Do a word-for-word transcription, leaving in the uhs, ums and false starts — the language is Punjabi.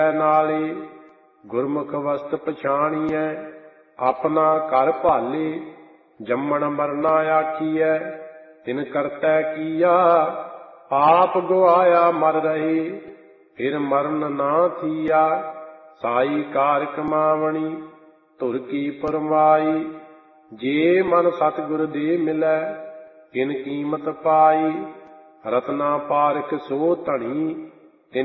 ਨਾਲੇ ਗੁਰਮੁਖ ਵਸਤ ਪਛਾਣੀਐ ਆਪਣਾ ਘਰ ਭਾਲੇ ਜੰਮਣ ਮਰਨਾ ਆਖੀਐ ਤਿਨ ਕਰਤੈ ਕੀਆ ਆਪ ਗੁਆਇਆ ਮਰ ਰਹੇ ਫਿਰ ਮਰਨ ਨਾ ਥੀਆ ਸਾਈ ਕਾਰ ਕਮਾਵਣੀ ਧੁਰ ਕੀ ਪਰਮਾਈ ਜੇ ਮਨ ਸਤਿਗੁਰ ਦੇ ਮਿਲੈ ਕਿਨ ਕੀਮਤ ਪਾਈ ਰਤਨਾ ਪਾਰਖ ਸੋ ਧਣੀ